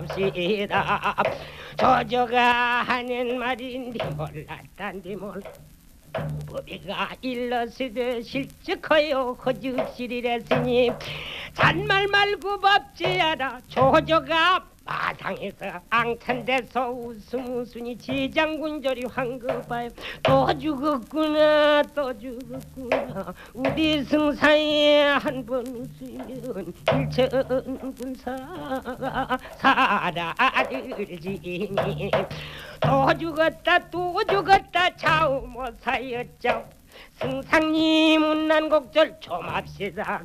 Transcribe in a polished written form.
봅시다. 조조가 하는 말인데 몰랐단디 몰라. 법이가 일러스되 실적하여 거짓이랬으니 잔말 말고 법지하라. 조조가 마당에서 앙탄대서 웃음웃으니 지장군절이 황급하여 또 죽었구나 또 죽었구나. 우리 승사에 한 번 웃으면 일천군사가 사라질지니 또 죽었다 좌우 못 사였죠. 승상님 운난곡절 좀 합시다.